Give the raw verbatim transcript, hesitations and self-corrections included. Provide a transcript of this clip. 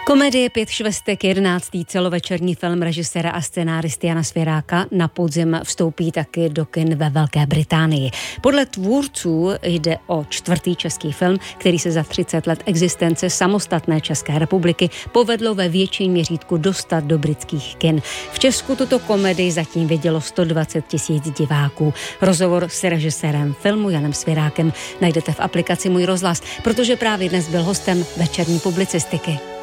Komedie Pět švestek, jedenáctý celovečerní film režiséra a scenáristy Jana Svěráka na podzim vstoupí taky do kin ve Velké Británii. Podle tvůrců jde o čtvrtý český film, který se za třicet let existence samostatné České republiky povedlo ve větším měřítku dostat do britských kin. V Česku tuto komedii zatím vidělo sto dvacet tisíc diváků. Rozhovor s režisérem filmu Janem Svěrákem najdete v aplikaci Můj rozhlas, protože právě dnes byl hostem večerní publicistiky.